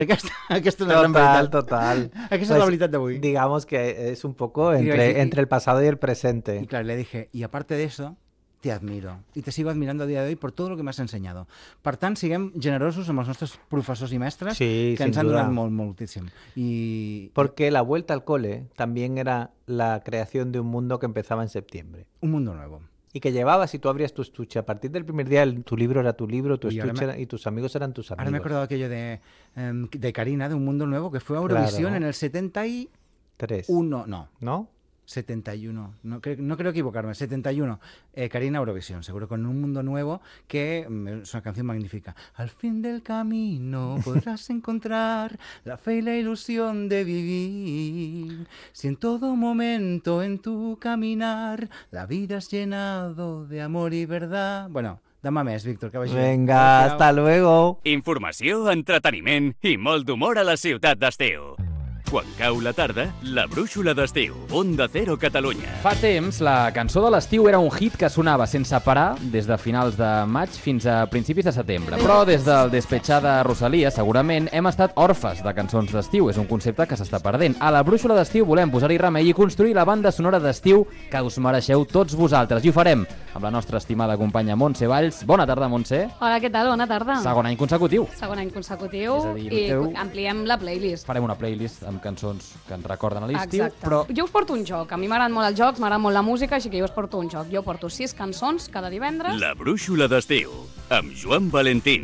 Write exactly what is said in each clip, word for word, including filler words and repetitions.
Aquesta, aquesta és una gran veritat. Total, total. Aquesta pues, es la veritat d'avui. Digamos que es un poco entre, y, entre el pasado y el presente. Y claro, le dije, y aparte de eso, te admiro. Y te sigo admirando a día de hoy por todo lo que me has enseñado. Per tant, siguem generosos amb els nostres professors i mestres sí, que ens han duda. donat molt, moltíssim. Y... Porque la vuelta al cole también era la creación de un mundo que empezaba en septiembre. Un mundo nuevo. Y que llevabas y tú abrías tu estuche. A partir del primer día el, tu libro era tu libro, tu y estuche me... era, y tus amigos eran tus amigos. Ahora me he acordado aquello de, um, de Karina, de Un Mundo Nuevo, que fue a Eurovisión claro. en el setenta y uno. No. ¿No? setenta y uno, no, cre no creo equivocarme, setenta y uno, eh, Karina Eurovisión, seguro, con Un Mundo Nuevo, que es una canción magnífica. Al fin del camino podrás encontrar la fe y la ilusión de vivir, si en todo momento en tu caminar la vida es llenado de amor y verdad. Bueno, demà més, Víctor, que vagi bé. Venga, hasta luego. Informació, entreteniment i molt d'humor a la ciutat d'estiu. Quan cau la tarda, la brúixola d'estiu, Onda Cero Catalunya. Fa temps, la cançó de l'estiu era un hit que sonava sense parar des de finals de maig fins a principis de setembre. Però des del despetxar de Rosalia, segurament, hem estat orfes de cançons d'estiu. És un concepte que s'està perdent. A la brúixola d'estiu volem posar-hi remei i construir la banda sonora d'estiu que us mereixeu tots vosaltres. I ho farem amb la nostra estimada companya Montse Valls. Bona tarda, Montse. Hola, què tal? Bona tarda. Segon any consecutiu. Segon any consecutiu. És a dir, i teu... ampliem la playlist. Farem una playlist amb cançons que ens recorden a l'estiu. Però... Jo us porto un joc. A mi m'agraden molt els jocs, m'agrada molt la música, així que jo us porto un joc. Jo porto sis cançons cada divendres. La brúixola d'estiu, amb Joan Valentín.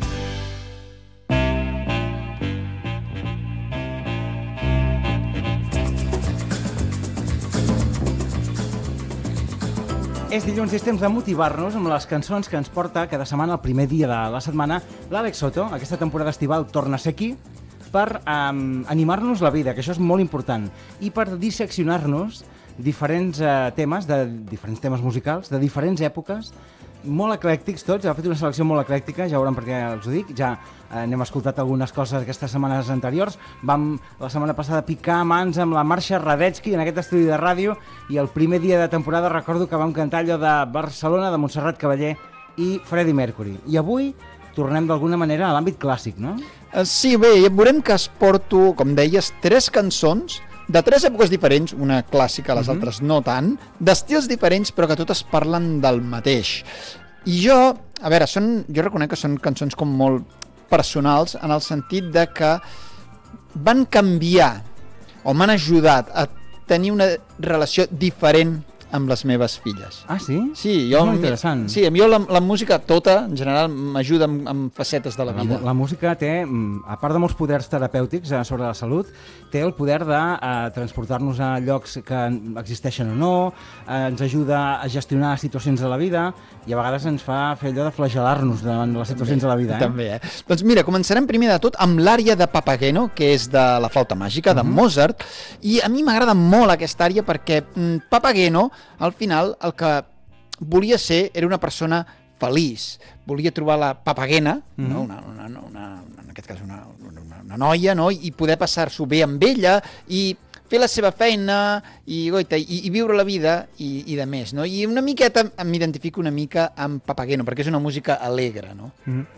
És dilluns i és temps de motivar-nos amb les cançons que ens porta cada setmana, el primer dia de la setmana, l'Àlex Soto. Aquesta temporada estival torna a ser aquí per um, animar-nos la vida, que això és molt important, i per disseccionar-nos diferents uh, temes, de diferents temes musicals, de diferents èpoques, molt eclèctics tots. Ha fet una selecció molt eclèctica, ja veurem per què els ho dic. Ja eh, n'hem escoltat algunes coses aquestes setmanes anteriors. Vam la setmana passada picar mans amb la Marsha Radetzky en aquest estudi de ràdio, i el primer dia de temporada recordo que vam cantar allò de Barcelona, de Montserrat Caballé i Freddie Mercury. I avui tornem d'alguna manera a l'àmbit clàssic, no? Sí, bé, veurem que es porto, com deies, tres cançons de tres èpoques diferents, una clàssica, les uh-huh. altres no tant, d'estils diferents, però que totes parlen del mateix. I jo, a veure, són, jo reconec que són cançons com molt personals, en el sentit de que van canviar o m'han ajudat a tenir una relació diferent amb les meves filles. Ah, sí? Sí, jo, és molt interessant. Sí, a mi la, la música tota, en general, m'ajuda amb, amb facetes de la vida. La, la música té, a part de molts poders terapèutics eh, sobre la salut, té el poder de eh, transportar-nos a llocs que existeixen o no, eh, ens ajuda a gestionar situacions de la vida, i a vegades ens fa fer allò de flagel·lar-nos davant les situacions també, de la vida. Eh? També, eh? Doncs mira, començarem primer de tot amb l'ària de Papageno, que és de la flauta màgica, de uh-huh. Mozart, i a mi m'agrada molt aquesta ària perquè mm, Papageno, al final, el que volia ser era una persona feliç, volia trobar la papagena, mm-hmm. no? una, una, una, en aquest cas una, una, una noia, no? I poder passar-s'ho bé amb ella i fer la seva feina i, goita, i, i viure la vida i, i de més. No? I una miqueta m'identifico una mica amb Papageno, perquè és una música alegre. No? Mm-hmm.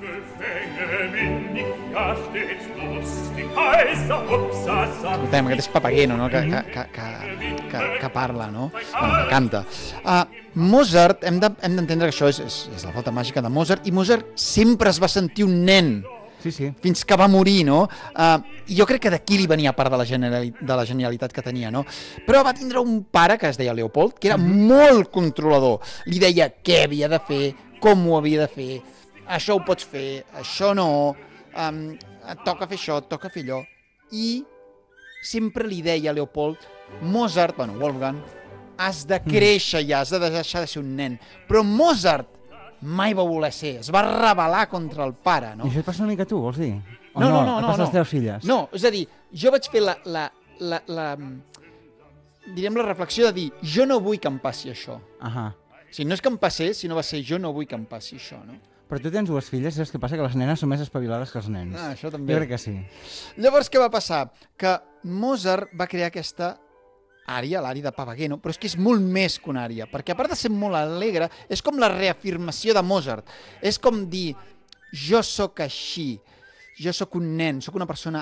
Escoltem, aquest és Papageno, no? que, que, que, que, que parla, no? Bueno, que canta. Uh, Mozart, hem d'entendre de, que això és, és, és la flauta màgica de Mozart, i Mozart sempre es va sentir un nen, sí, sí. fins que va morir, no? Uh, jo crec que d'aquí li venia part de la, de la genialitat que tenia, no? Però va tindre un pare, que es deia Leopold, que era mm-hmm. molt controlador. Li deia què havia de fer, com ho havia de fer, això ho pots fer, això no, um, et toca fer això, et toca fer allò. I sempre li deia a Leopold, Mozart, bueno, Wolfgang, has de créixer ja, has de deixar de ser un nen. Però Mozart mai va voler ser, es va rebel·lar contra el pare, no? I això et passa una mica a tu, vols dir? O no, no, no. Et no, passa no. a les teves filles? No, és a dir, jo vaig fer la, la, la, la, direm la reflexió de dir, jo no vull que em passi això. Ahà. O sigui, no és que em passés, sinó va ser, jo no vull que em passi això, no? Però tu tens dues filles, saps què passa? Que les nenes són més espavilades que els nens. Ah, això també. Jo crec que sí. Llavors, què va passar? Que Mozart va crear aquesta ària, l'ària de Papageno, però és que és molt més que una ària, perquè a part de ser molt alegre, és com la reafirmació de Mozart. És com dir, jo sóc així, jo sóc un nen, sóc una persona